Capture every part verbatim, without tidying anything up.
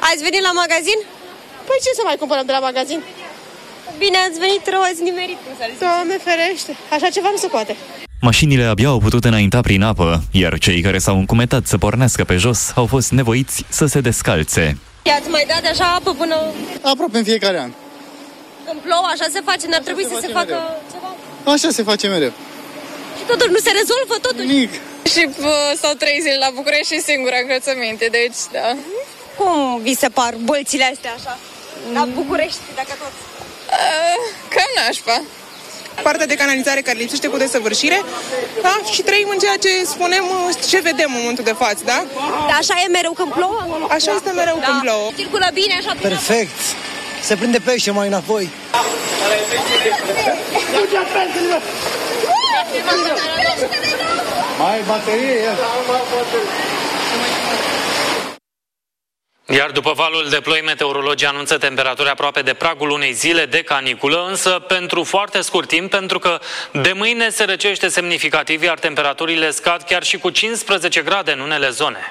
Ați venit la magazin? Păi ce să mai cumpărăm de la magazin? Bine ați venit, rău ați nimerit. Doamne ferește, așa ceva nu se poate. Mașinile abia au putut înainta prin apă, iar cei care s-au încumetat să pornească pe jos au fost nevoiți să se descalțe. I-ați mai dat așa apă până... Aproape în fiecare an. Când plouă, așa se face, n-ar trebui să se facă ceva? Așa se face mereu. Și totuși nu se rezolvă totuși? Nimic. Și stau trei zile la București și singura încălțăminte, deci da. Cum vi se par bălțile astea așa? La București, dacă tot? Uh, cam nașpa. Partea de canalizare care lipsește cu desăvârșire, da? Și trăim în ceea ce spunem, ce vedem în momentul de față, da? Dar așa e mereu când plouă? Așa este mereu da. când plouă. Circulă bine așa? Perfect! Se prinde pește mai înapoi. Mai baterie, ia. Iar după valul de ploi, meteorologii anunță temperaturi aproape de pragul unei zile de caniculă, însă pentru foarte scurt timp, pentru că de mâine se răcește semnificativ, iar temperaturile scad chiar și cu cincisprezece grade în unele zone.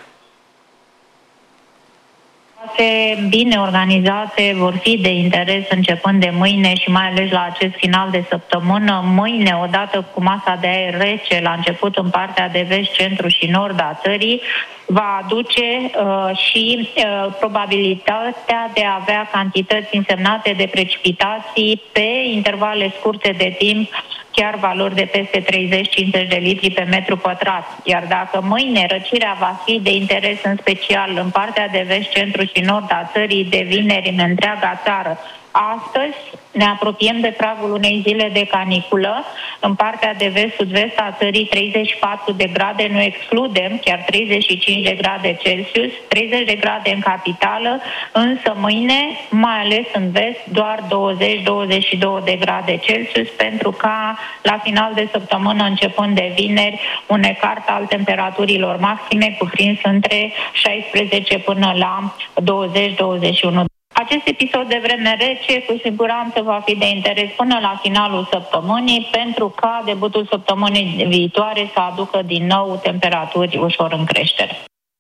Bine organizate vor fi de interes începând de mâine și mai ales la acest final de săptămână. Mâine, odată cu masa de aer rece la început în partea de vest, centru și nord a țării, va aduce uh, și uh, probabilitatea de a avea cantități însemnate de precipitații pe intervale scurte de timp, chiar valori de peste treizeci cincizeci de litri pe metru pătrat. Iar dacă mâine răcirea va fi de interes în special în partea de vest, centru și nord a țării, de vineri în întreaga țară, astăzi ne apropiem de pragul unei zile de caniculă. În partea de vest-sud-vest a țării treizeci și patru de grade, nu excludem, chiar treizeci și cinci de grade Celsius, treizeci de grade în capitală, însă mâine, mai ales în vest, doar douăzeci douăzeci și doi de grade Celsius, pentru ca la final de săptămână, începând de vineri, un ecart al temperaturilor maxime cuprins între șaisprezece până la douăzeci douăzeci și unu. Acest episod de vreme rece cu siguranță va fi de interes până la finalul săptămânii, pentru ca debutul săptămânii viitoare să aducă din nou temperaturi ușor în creștere.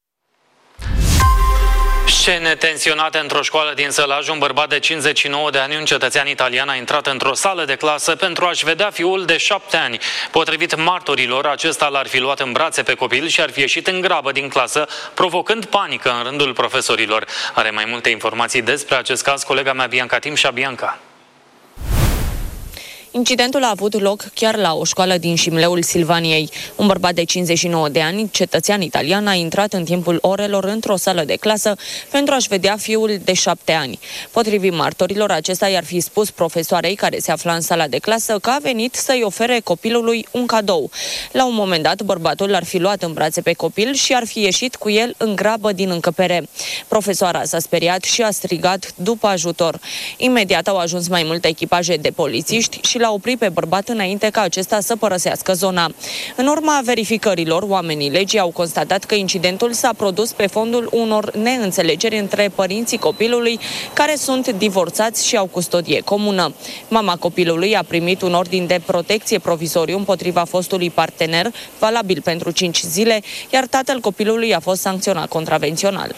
Scene tensionate într-o școală din Sălaj. Un bărbat de cincizeci și nouă de ani, un cetățean italian, a intrat într-o sală de clasă pentru a-și vedea fiul de șapte ani. Potrivit martorilor, acesta l-ar fi luat în brațe pe copil și ar fi ieșit în grabă din clasă, provocând panică în rândul profesorilor. Are mai multe informații despre acest caz colega mea Bianca Timșa. Bianca. Incidentul a avut loc chiar la o școală din Șimleul Silvaniei. Un bărbat de cincizeci și nouă de ani, cetățean italian, a intrat în timpul orelor într-o sală de clasă pentru a-și vedea fiul de șapte ani. Potrivit martorilor, acesta i-ar fi spus profesoarei care se afla în sala de clasă că a venit să-i ofere copilului un cadou. La un moment dat, bărbatul l-ar fi luat în brațe pe copil și ar fi ieșit cu el în grabă din încăpere. Profesoara s-a speriat și a strigat după ajutor. Imediat au ajuns mai multe echipaje de polițiști și l-a oprit pe bărbat înainte ca acesta să părăsească zona. În urma verificărilor, oamenii legii au constatat că incidentul s-a produs pe fondul unor neînțelegeri între părinții copilului, care sunt divorțați și au custodie comună. Mama copilului a primit un ordin de protecție provizoriu împotriva fostului partener, valabil pentru cinci zile, iar tatăl copilului a fost sancționat contravențional.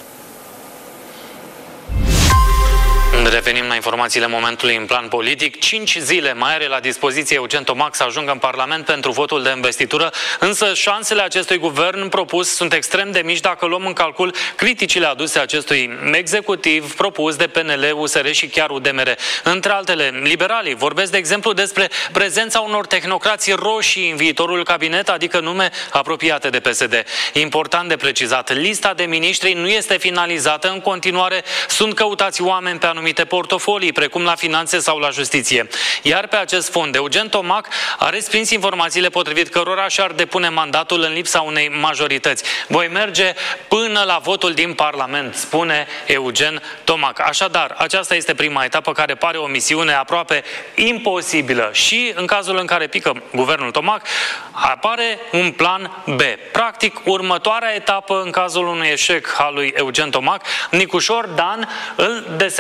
Revenim la informațiile momentului în plan politic. Cinci zile mai are la dispoziție Eugen Tomac să ajungă în Parlament pentru votul de investitură, însă șansele acestui guvern propus sunt extrem de mici dacă luăm în calcul criticile aduse acestui executiv propus de P N L, U S R și chiar U D M R. Între altele, liberalii vorbesc de exemplu despre prezența unor tehnocrații roșii în viitorul cabinet, adică nume apropiate de P S D. Important de precizat, lista de miniștri nu este finalizată, în continuare sunt căutați oameni pe anumite portofolii, precum la finanțe sau la justiție. Iar pe acest fond, Eugen Tomac a respins informațiile potrivit cărora și-ar depune mandatul în lipsa unei majorități. Voi merge până la votul din Parlament, spune Eugen Tomac. Așadar, aceasta este prima etapă care pare o misiune aproape imposibilă și în cazul în care pică guvernul Tomac, apare un plan B. Practic, următoarea etapă în cazul unui eșec al lui Eugen Tomac, Nicușor Dan îl desemnează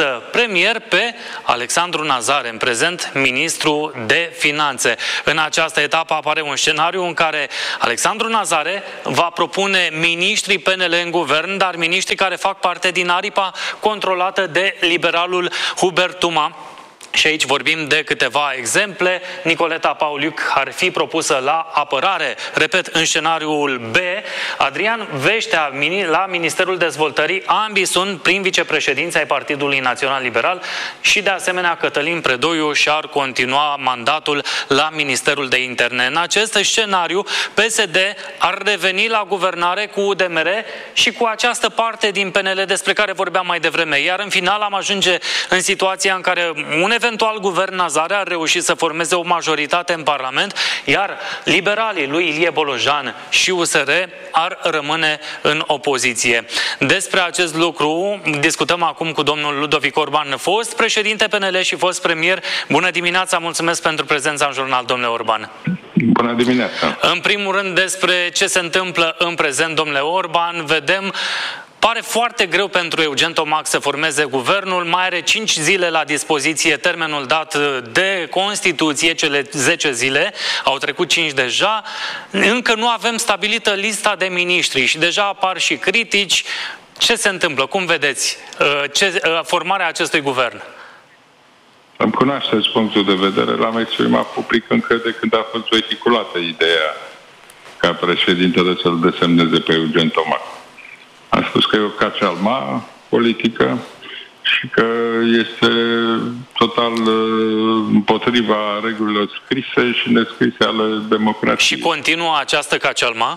urmează premier pe Alexandru Nazare, în prezent ministru de Finanțe. În această etapă apare un scenariu în care Alexandru Nazare va propune miniștrii P N L în guvern, dar miniștrii care fac parte din aripa controlată de liberalul Hubert Tuma. Și aici vorbim de câteva exemple. Nicoleta Pauliuc ar fi propusă la apărare, repet, în scenariul B. Adrian Veștea la Ministerul Dezvoltării, ambii sunt prim vicepreședinți ai Partidului Național Liberal și de asemenea Cătălin Predoiu și-ar continua mandatul la Ministerul de Interne. În acest scenariu, P S D ar reveni la guvernare cu U D M R și cu această parte din P N L despre care vorbeam mai devreme. Iar în final am ajunge în situația în care un eventual guvern Nazare ar reuși să formeze o majoritate în Parlament, iar liberalii lui Ilie Bolojan și U S R ar rămâne în opoziție. Despre acest lucru discutăm acum cu domnul Ludovic Orban, fost președinte P N L și fost premier. Bună dimineața, mulțumesc pentru prezența în jurnal, domnule Orban. Bună dimineața. În primul rând, despre ce se întâmplă în prezent, domnule Orban, vedem. Pare foarte greu pentru Eugen Tomac să formeze guvernul, mai are cinci zile la dispoziție, termenul dat de Constituție, cele zece zile, au trecut cinci deja, încă nu avem stabilită lista de miniștri și deja apar și critici. Ce se întâmplă? Cum vedeți ce, formarea acestui guvern? Îmi cunoașteți punctul de vedere, l-am exprimat public încă de când a fost vehiculată ideea ca președintele să-l desemneze pe Eugen Tomac. Am spus că e o cacealma politică și că este total împotriva regulilor scrise și nescrise ale democrației. Și continuă această cacealma?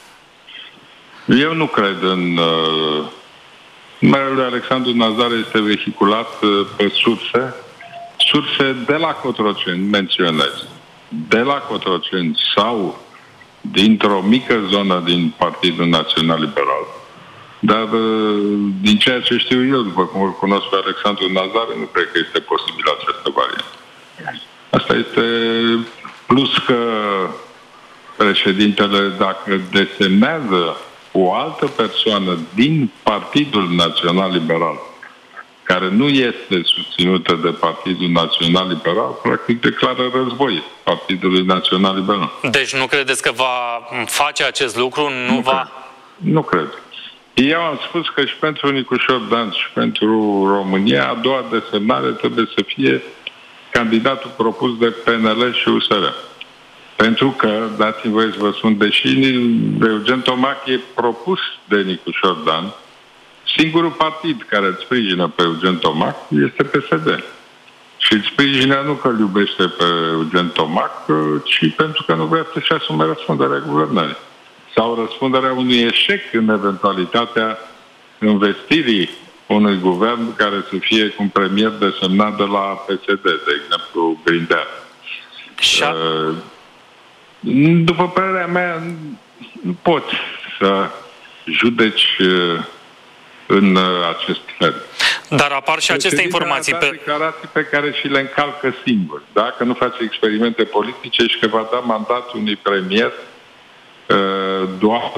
Eu nu cred în... Uh, numele lui Alexandru Nazare este vehiculat uh, pe surse, surse de la Cotroceni, menționez, de la Cotroceni sau dintr-o mică zonă din Partidul Național Liberal. Dar din ceea ce știu eu, după cum îl cunosc pe Alexandru Nazare, nu cred că este posibil această variantă. Asta este plus că președintele, dacă desemnează o altă persoană din Partidul Național Liberal, care nu este susținută de Partidul Național Liberal, practic declară război Partidului Național Liberal. Deci nu credeți că va face acest lucru? Nu, nu va... Cred. Nu cred. Eu am spus că și pentru Nicușor Dan și pentru România, a doua desemnare trebuie să fie candidatul propus de P N L și U S R. Pentru că, dați-mi voie să vă spun, deși Eugen Tomac e propus de Nicușor Dan, singurul partid care îl sprijină pe Eugen Tomac este P S D. Și îl sprijină nu că îl iubește pe Eugen Tomac, ci pentru că nu vrea să-și asume răspunderea guvernării. Sau răspunderea unui eșec în eventualitatea investirii unui guvern care să fie cu un premier desemnat de la P S D, de exemplu Grindea. Uh, după părerea mea, nu poți să judeci uh, în uh, acest fel. Dar apar și aceste informații pe... declarații pe care și le încalcă singur. Dacă nu face experimente politice și că va da mandat unui premier doar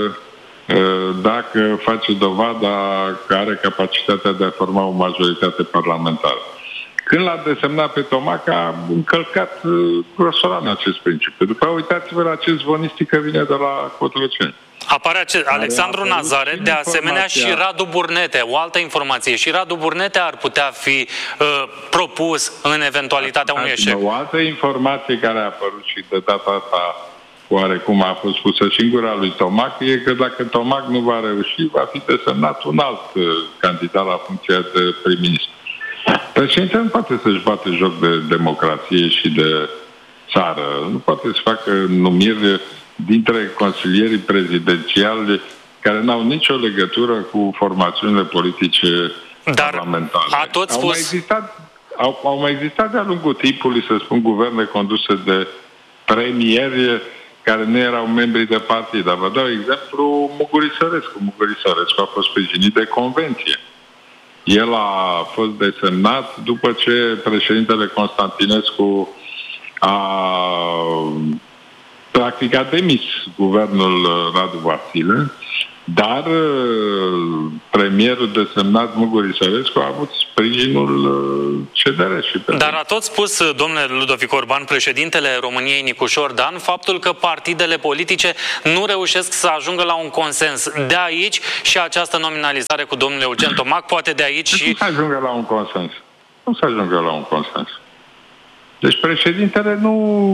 dacă face dovada că are capacitatea de a forma o majoritate parlamentară. Când l-a desemnat pe Tomac, a încălcat grosolan acest principiu. După aceea, uitați-vă la ce zvonistică vine de la Cotroceni. Apare acest Alexandru Nazare, de asemenea și Radu Burnete, o altă informație. Și Radu Burnete ar putea fi uh, propus în eventualitatea unui eșec. O altă informație care a apărut și de data asta oarecum a fost pusă și în gura lui Tomac, e că dacă Tomac nu va reuși, va fi desemnat un alt uh, candidat la funcția de prim-ministru. Președintele nu poate să-și bate joc de democrație și de țară. Nu poate să facă numiri dintre consilierii prezidențiali care n-au nicio legătură cu formațiunile politice Dar parlamentare. A tot spus... Au mai existat, au, au mai existat de-a lungul timpului, să spun, guverne conduse de premieri care nu erau membri de partid. Dar vă dau exemplu Mugurisărescu. Mugurisărescu a fost sprijinit de convenție. El a fost desemnat după ce președintele Constantinescu a practic a demis guvernul Radu Vasile, dar premierul desemnat Mugur Isărescu a avut sprijinul C D R și P D. Dar a tot spus, domnule Ludovic Orban, președintele României Nicușor Dan, faptul că partidele politice nu reușesc să ajungă la un consens. De aici și această nominalizare cu domnul Eugen Tomac, poate de aici și... Nu se ajungă la un consens. Nu se ajungă la un consens. Deci președintele nu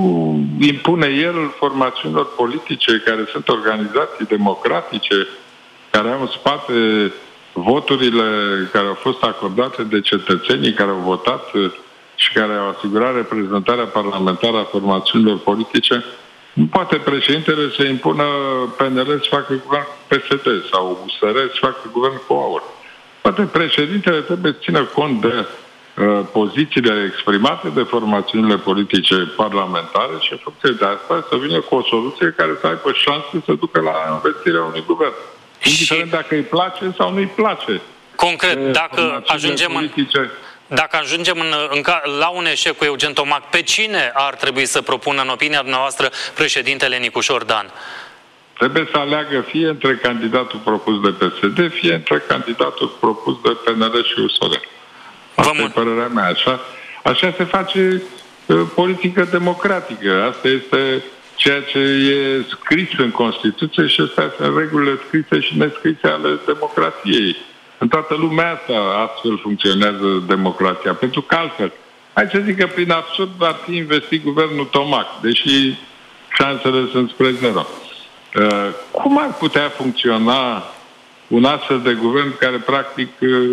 impune el formațiunilor politice care sunt organizații democratice, care au în spate voturile care au fost acordate de cetățenii care au votat și care au asigurat reprezentarea parlamentară a formațiunilor politice. Nu poate președintele să impună P N L să facă guvern cu P S D sau U S R să facă guvern cu AUR. Poate președintele trebuie să țină cont de uh, pozițiile exprimate de formațiunile politice parlamentare și în funcție de asta să vină cu o soluție care să aibă șanse să ducă la învestirea unui guvern. Indiferent dacă îi place sau nu îi place. Concret, dacă ajungem în, dacă ajungem în, în, la un eșec cu Eugen Tomac, pe cine ar trebui să propună, în opinia dumneavoastră, președintele Nicușor Dan? Trebuie să aleagă fie între candidatul propus de P S D, fie între candidatul propus de P N L și U S R. Asta e părerea mea. Așa, așa se face uh, politică democratică. Asta este ceea ce e scris în Constituție și astea sunt regulile scrise și nescrise ale democrației. În toată lumea asta astfel funcționează democrația. Pentru că altfel, hai să zic că prin absurd ar fi investit guvernul Tomac, deși șansele sunt spre zero. Uh, cum ar putea funcționa un astfel de guvern care practic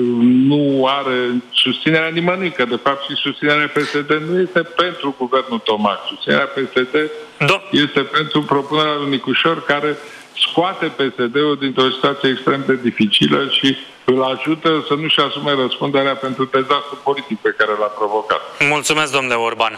nu are susținerea nimănui, că de fapt și susținerea P S D nu este pentru guvernul Tomac. Susținerea P S D Do- este pentru propunerea lui Nicușor, care scoate P S D-ul dintr-o situație extrem de dificilă și îl ajută să nu-și asume răspunderea pentru dezastru politic pe care l-a provocat. Mulțumesc, domnule Orban.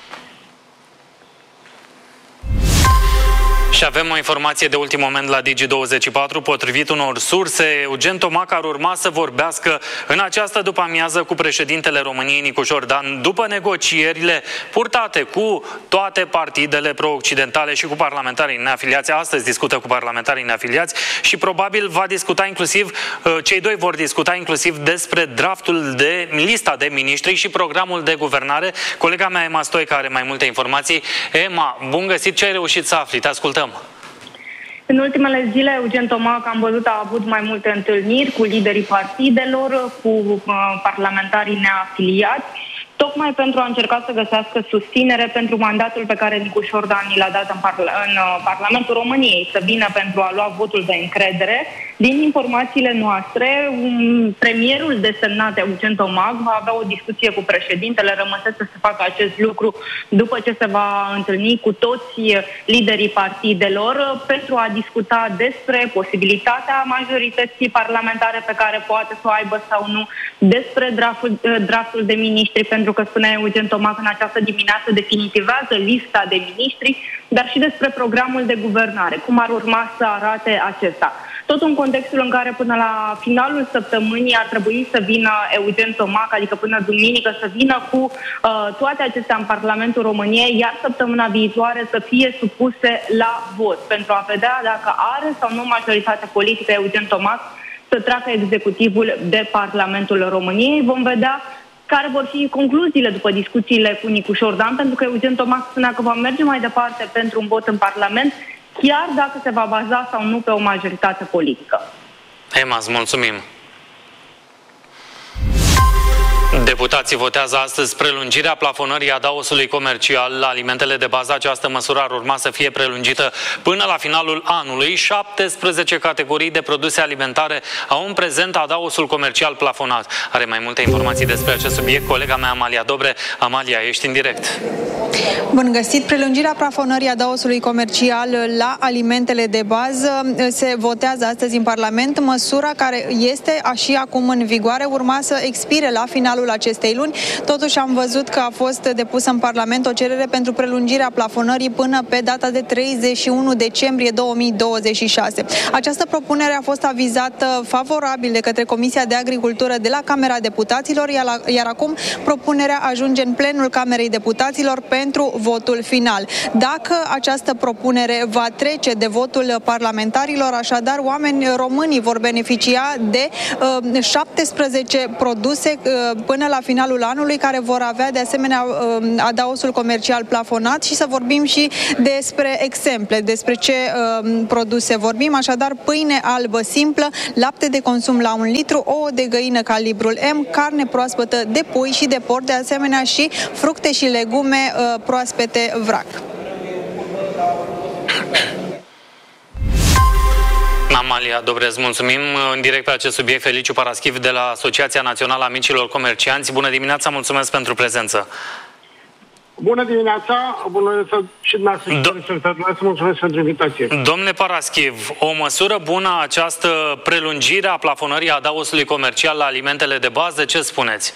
Și avem o informație de ultim moment la Digi douăzeci și patru. Potrivit unor surse, Eugen Tomac ar urma să vorbească în această după-amiază cu președintele României Nicușor Dan, după negocierile purtate cu toate partidele pro-occidentale și cu parlamentarii neafiliați. Astăzi discută cu parlamentarii neafiliați și probabil va discuta inclusiv, cei doi vor discuta inclusiv despre draftul de lista de miniștri și programul de guvernare. Colega mea, Emma Stoica, are mai multe informații. Emma, bun găsit, ce ai reușit să afli? Te ascultăm. În ultimele zile, Eugen Tomac, am văzut, a avut mai multe întâlniri cu liderii partidelor, cu uh, parlamentarii neafiliați, tocmai pentru a încerca să găsească susținere pentru mandatul pe care Nicușor Dan l-a dat în, parla- în uh, Parlamentul României, să vină pentru a lua votul de încredere. Din informațiile noastre, um, premierul desemnat Eugen Tomac va avea o discuție cu președintele, rămăsese să facă acest lucru după ce se va întâlni cu toți liderii partidelor pentru a discuta despre posibilitatea majorității parlamentare pe care poate să o aibă sau nu, despre draftul, draftul de miniștri, pentru că, spunea Eugen Tomac, în această dimineață definitivează lista de miniștri, dar și despre programul de guvernare, cum ar urma să arate acesta. Tot în contextul în care până la finalul săptămânii ar trebui să vină Eugen Tomac, adică până duminică, să vină cu uh, toate acestea în Parlamentul României, iar săptămâna viitoare să fie supuse la vot, pentru a vedea dacă are sau nu majoritate politică Eugen Tomac să treacă executivul de Parlamentul României. Vom vedea care vor fi concluziile după discuțiile cu Nicușor Dan, pentru că Eugen Tomac spunea că va merge mai departe pentru un vot în Parlament, chiar dacă se va baza sau nu pe o majoritate politică. Emma, îți mulțumim! Deputații votează astăzi prelungirea plafonării adaosului comercial la alimentele de bază. Această măsură ar urma să fie prelungită până la finalul anului. șaptesprezece categorii de produse alimentare au în prezent adaosul comercial plafonat. Are mai multe informații despre acest subiect colega mea Amalia Dobre. Amalia, ești în direct. Bun găsit! Prelungirea plafonării adaosului comercial la alimentele de bază se votează astăzi în Parlament. Măsura care este și acum în vigoare urma să expire la finalul finalul acestei luni. Totuși am văzut că a fost depusă în Parlament o cerere pentru prelungirea plafonării până pe data de treizeci și unu decembrie două mii douăzeci și șase. Această propunere a fost avizată favorabil de către Comisia de Agricultură de la Camera Deputaților, iar, la, iar acum propunerea ajunge în plenul Camerei Deputaților pentru votul final. Dacă această propunere va trece de votul parlamentarilor, așadar oameni români vor beneficia de uh, șaptesprezece produse uh, până la finalul anului, care vor avea de asemenea uh, adaosul comercial plafonat, și să vorbim și despre exemple, despre ce uh, produse vorbim, așadar pâine albă simplă, lapte de consum la un litru, ouă de găină calibrul M, carne proaspătă de pui și de porc, de asemenea și fructe și legume uh, proaspete vrac. Amalia Dobrez, mulțumim. În direct pe acest subiect, Feliciu Paraschiv de la Asociația Națională a Micilor Comercianți. Bună dimineața, mulțumesc pentru prezență. Bună dimineața, bună dimineața și dumneavoastră, mulțumesc pentru invitație. Domnule Paraschiv, o măsură bună această prelungire a plafonării adaosului comercial la alimentele de bază, ce spuneți?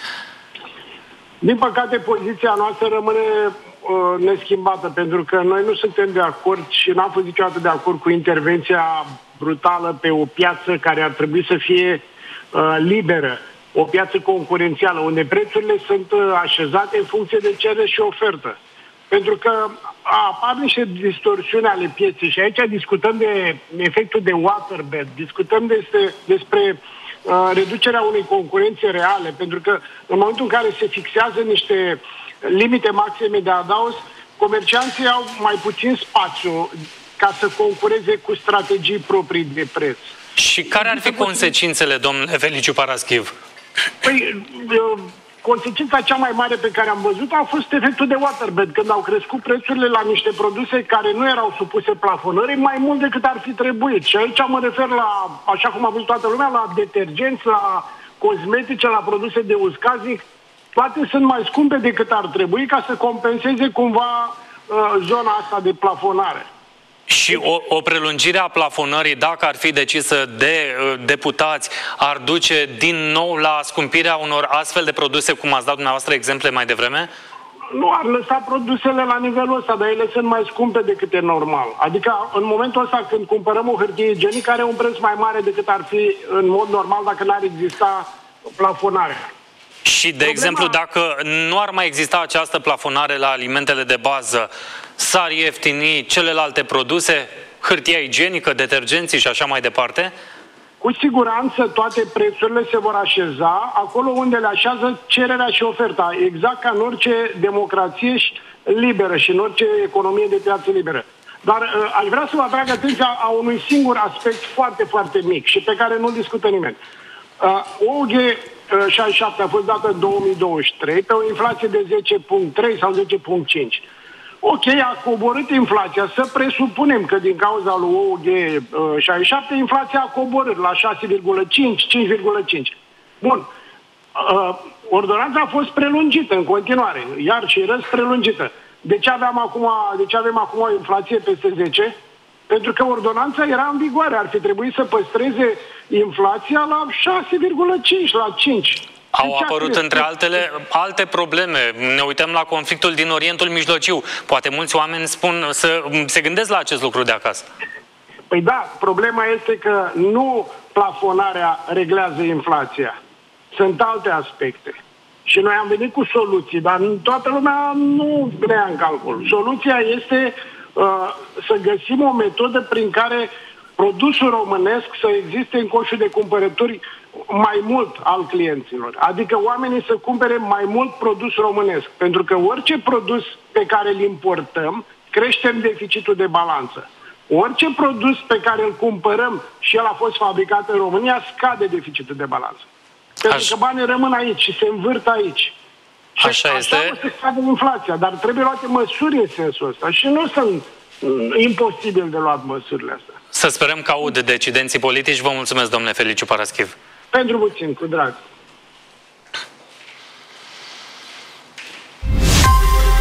Din păcate, poziția noastră rămâne uh, neschimbată, pentru că noi nu suntem de acord și n-am fost niciodată de acord cu intervenția brutală pe o piață care ar trebui să fie uh, liberă, o piață concurențială, unde prețurile sunt uh, așezate în funcție de cerere și ofertă. Pentru că apar niște distorsiuni ale pieței și aici discutăm de efectul de waterbed, discutăm despre, despre uh, reducerea unei concurențe reale, pentru că în momentul în care se fixează niște limite maxime de adaos, comercianții au mai puțin spațiu ca să concureze cu strategii proprii de preț. Și care ar fi consecințele, domnule Feliciu Paraschiv? Păi, consecința cea mai mare pe care am văzut a fost efectul de waterbed, când au crescut prețurile la niște produse care nu erau supuse plafonării mai mult decât ar fi trebuit. Și aici mă refer la, așa cum a văzut toată lumea, la detergenți, la cosmetice, la produse de uz casnic. Toate sunt mai scumpe decât ar trebui ca să compenseze cumva uh, zona asta de plafonare. Și o, o prelungire a plafonării, dacă ar fi decisă de uh, deputați, ar duce din nou la scumpirea unor astfel de produse, cum ați dat dumneavoastră exemple mai devreme? Nu, ar lăsa produsele la nivelul ăsta, dar ele sunt mai scumpe decât e normal. Adică în momentul ăsta când cumpărăm o hârtie igienică are un preț mai mare decât ar fi în mod normal dacă n-ar exista plafonarea. Și, de Problema... exemplu, dacă nu ar mai exista această plafonare la alimentele de bază, s-ar ieftini celelalte produse, hârtia igienică, detergenții și așa mai departe? Cu siguranță toate prețurile se vor așeza acolo unde le așează cererea și oferta, exact ca în orice democrație liberă și în orice economie de piață liberă. Dar uh, aș vrea să vă atrag atenția a unui singur aspect foarte, foarte mic și pe care nu discută nimeni. Uh, O U G șaizeci și șapte a fost dată în două mii douăzeci și trei pe o inflație de zece virgulă trei sau zece virgulă cinci. Ok, a coborât inflația. Să presupunem că din cauza lui O U G șaizeci și șapte inflația a coborât la șase virgulă cinci, cinci virgulă cinci. Bun. Uh, ordonanța a fost prelungită în continuare, iar și răs prelungită. De ce aveam acum, de ce avem acum o inflație peste zece? Pentru că ordonanța era în vigoare. Ar fi trebuit să păstreze inflația la șase virgulă cinci, la cinci. Au apărut, între altele, alte probleme. Ne uităm la conflictul din Orientul Mijlociu. Poate mulți oameni spun să se gândesc la acest lucru de acasă. Păi da, problema este că nu plafonarea reglează inflația. Sunt alte aspecte. Și noi am venit cu soluții, dar toată lumea nu vrea în calcul. Soluția este uh, să găsim o metodă prin care produsul românesc să existe în coșul de cumpărături mai mult al clienților. Adică oamenii să cumpere mai mult produs românesc. Pentru că orice produs pe care îl importăm, creștem deficitul de balanță. Orice produs pe care îl cumpărăm și el a fost fabricat în România, scade deficitul de balanță. Pentru Aș... că banii rămân aici și se învârt aici. Și așa este. Așa se scade inflația, dar trebuie luate măsuri în sensul ăsta. Și nu sunt imposibil de luat măsurile astea. Să sperăm că aud decidenții politici. Vă mulțumesc, domnule Feliciu Paraschiv. Pentru puțin, cu drag. Avem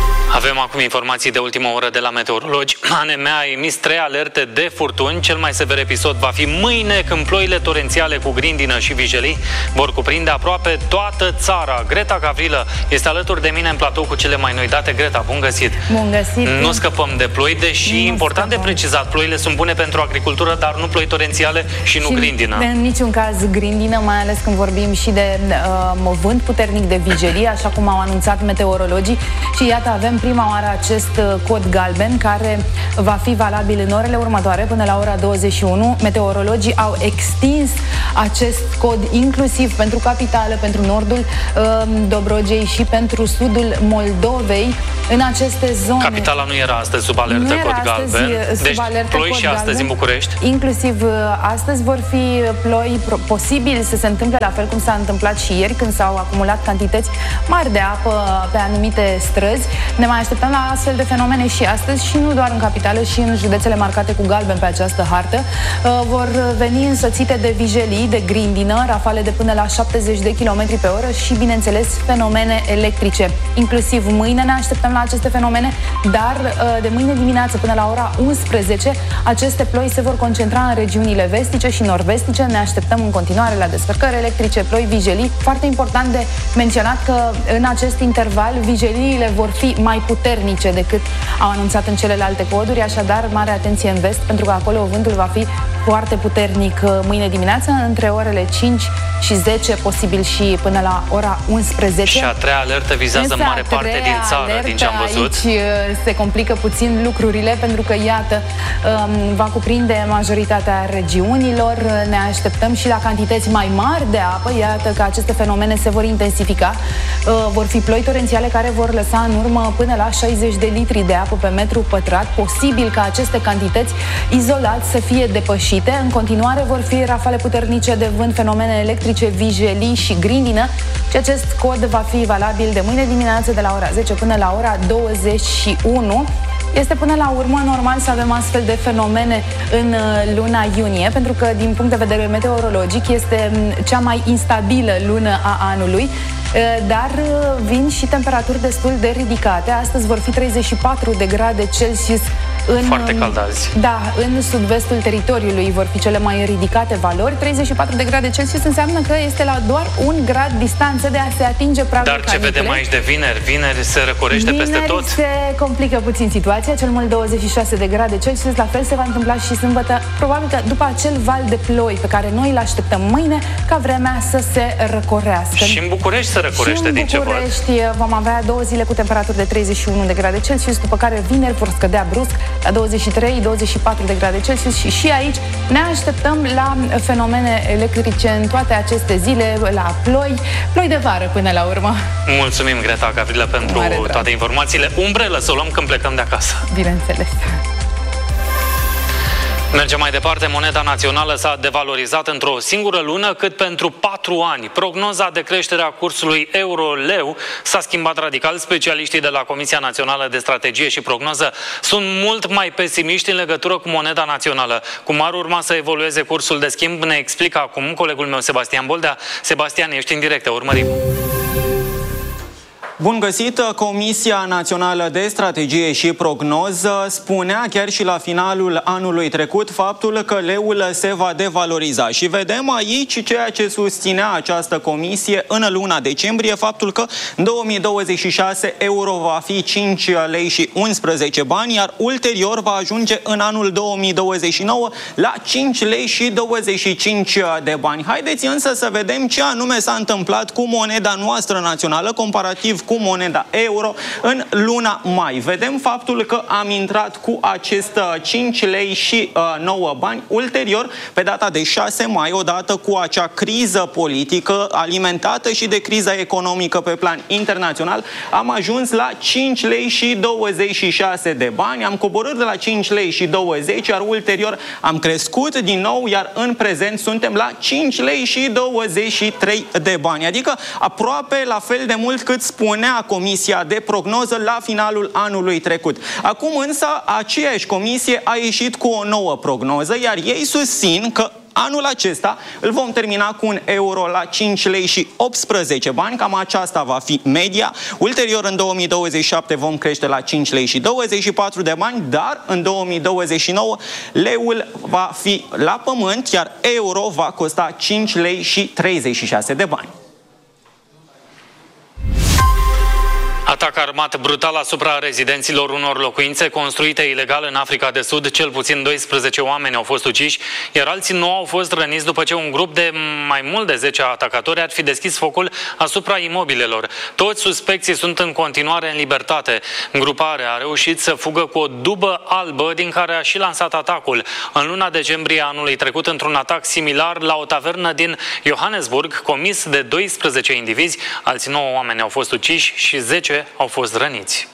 Avem acum informații de ultimă oră de la meteorologi. A N M a emis trei alerte de furtuni. Cel mai sever episod va fi mâine, când ploile torențiale cu grindină și vijelii vor cuprinde aproape toată țara. Greta Gavrilă este alături de mine în platou cu cele mai noi date. Greta, bun găsit! Bun găsit! Nu scăpăm de ploi, deși nu important scăpăm. De precizat, ploile sunt bune pentru agricultură, dar nu ploi torențiale și nu și grindină. În niciun caz grindină, mai ales când vorbim și de uh, vânt puternic, de vijelie, așa cum au anunțat meteorologii. Și iată, avem prima oară acest cod galben care va fi valabil în orele următoare până la ora douăzeci și unu. Meteorologii au extins acest cod inclusiv pentru capitală, pentru nordul uh, Dobrogei și pentru sudul Moldovei. În aceste zone... Capitala nu era astăzi sub alertă nu cod galben. Deci ploi și astăzi galben. În București? Inclusiv uh, astăzi vor fi ploi posibil să se întâmple la fel cum s-a întâmplat și ieri, când s-au acumulat cantități mari de apă pe anumite străzi. Ne mai așteptăm la astfel de fenomene și astăzi și nu doar în capitală, și în județele marcate cu galben pe această hartă. Vor veni însoțite de vijelii, de grindină, rafale de până la șaptezeci de kilometri pe oră și, bineînțeles, fenomene electrice. Inclusiv mâine ne așteptăm la aceste fenomene, dar de mâine dimineață până la ora unsprezece aceste ploi se vor concentra în regiunile vestice și nord-vestice. Ne așteptăm în continuare la descărcări electrice, ploi, vijelii. Foarte important de menționat că în acest interval vijeliile vor fi mai puternice decât au anunțat în celelalte coduri, așadar mare atenție în vest, pentru că acolo vântul va fi foarte puternic mâine dimineață, între orele cinci și zece, posibil și până la ora unsprezece. Și a treia alertă vizează Însă mare parte din țară, din ce am văzut. Aici se complică puțin lucrurile, pentru că, iată, va cuprinde majoritatea regiunilor. Ne așteptăm și la cantități mai mari de apă. Iată că aceste fenomene se vor intensifica. Vor fi ploi torențiale care vor lăsa în urmă până la șaizeci de litri de apă pe metru pătrat. Posibil ca aceste cantități izolat să fie depășite. În continuare vor fi rafale puternice de vânt, fenomene electrice, vijelii și grindină, și acest cod va fi valabil de mâine dimineață de la ora zece până la ora douăzeci și unu. Este până la urmă normal să avem astfel de fenomene în luna iunie, pentru că din punct de vedere meteorologic este cea mai instabilă lună a anului, dar vin și temperaturi destul de ridicate. Astăzi vor fi treizeci și patru de grade Celsius în, foarte cald azi. Da, în sud-vestul teritoriului vor fi cele mai ridicate valori. treizeci și patru de grade Celsius înseamnă că este la doar un grad distanță de a se atinge pragul Dar ce canicule. vedem aici de vineri? Vineri se răcorește vineri peste tot. se complică puțin situația, cel mult douăzeci și șase de grade Celsius. La fel se va întâmpla și sâmbătă, probabil că după acel val de ploi pe care noi îl așteptăm mâine, ca vremea să se răcorească. Și în București se răcorește, din ce văd. în București vom avea două zile cu temperaturi de treizeci și unu de grade Celsius, după care vineri vor scădea brusc la douăzeci și trei douăzeci și patru de grade Celsius și și aici ne așteptăm la fenomene electrice în toate aceste zile, la ploi, ploi de vară până la urmă. Mulțumim, Greta Gavrilă, pentru toate informațiile. Umbrelă să o luăm când plecăm de acasă. Bineînțeles. Mergem mai departe. Moneda națională s-a devalorizat într-o singură lună cât pentru patru ani. Prognoza de creștere a cursului euro-leu s-a schimbat radical. Specialiștii de la Comisia Națională de Strategie și Prognoză sunt mult mai pesimiști în legătură cu moneda națională. Cum ar urma să evolueze cursul de schimb, ne explică acum colegul meu Sebastian Boldea. Sebastian, ești în direct, urmărim. Bun găsit! Comisia Națională de Strategie și Prognoză spunea chiar și la finalul anului trecut faptul că leul se va devaloriza. Și vedem aici ceea ce susținea această comisie în luna decembrie, faptul că în două mii douăzeci și șase euro va fi cinci lei și unsprezece bani, iar ulterior va ajunge în anul două mii douăzeci și nouă la cinci lei și douăzeci și cinci de bani. Haideți însă să vedem ce anume s-a întâmplat cu moneda noastră națională comparativ cu moneda euro în luna mai. Vedem faptul că am intrat cu acest cinci lei și nouă bani. Ulterior, pe data de șase mai, odată cu acea criză politică alimentată și de criza economică pe plan internațional, am ajuns la cinci lei și douăzeci și șase de bani. Am coborât de la cinci lei și douăzeci, iar ulterior am crescut din nou, iar în prezent suntem la cinci lei și douăzeci și trei de bani. Adică aproape la fel de mult cât spune Comisia de Prognoză la finalul anului trecut. Acum însă aceeași comisie a ieșit cu o nouă prognoză, iar ei susțin că Anul acesta îl vom termina cu un euro la cinci lei și optsprezece bani, cam aceasta va fi media. Ulterior, în două mii douăzeci și șapte vom crește la cinci lei și douăzeci și patru de bani, dar în două mii douăzeci și nouă leul va fi la pământ, iar euro va costa cinci lei și treizeci și șase de bani. Atac armat brutal asupra rezidenților unor locuințe construite ilegal în Africa de Sud. Cel puțin doisprezece oameni au fost uciși, iar alții nouă au fost răniți după ce un grup de mai mult de zece atacatori ar fi deschis focul asupra imobilelor. Toți suspecții sunt în continuare în libertate. Gruparea a reușit să fugă cu o dubă albă din care a și lansat atacul. În luna decembrie anului trecut, într-un atac similar la o tavernă din Johannesburg, comis de doisprezece indivizi, alții nouă oameni au fost uciși și zece au fost răniți.